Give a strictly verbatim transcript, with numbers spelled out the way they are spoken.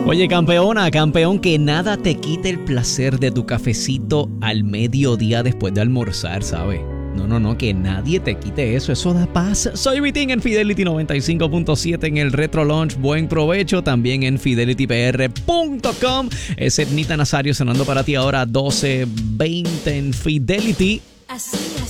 Oye, campeona, campeón, que nada te quite el placer de tu cafecito al mediodía después de almorzar, ¿sabes? No, no, no, que nadie te quite eso, eso da paz. Soy Vitín en Fidelity noventa y cinco punto siete en el Retro Launch. Buen provecho también en fidelity p r punto com. Es Ednita Nazario sonando para ti ahora doce veinte en Fidelity. Así